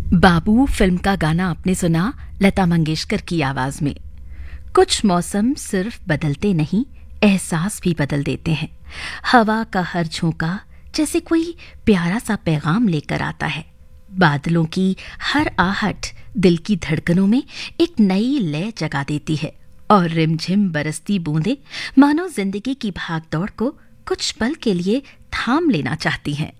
बाबू film का गाना आपने सुना लता मंगेशकर की आवाज में। कुछ मौसम सिर्फ बदलते नहीं, एहसास भी बदल देते हैं। हवा का हर झोंका जैसे कोई प्यारा सा पैगाम लेकर आता है। बादलों की हर आहट दिल की धड़कनों में एक नई लय जगा देती है और रिमझिम बरसती बूंदें मानो जिंदगी की भागदौड़ को कुछ पल के लिए थाम लेना चाहती हैं।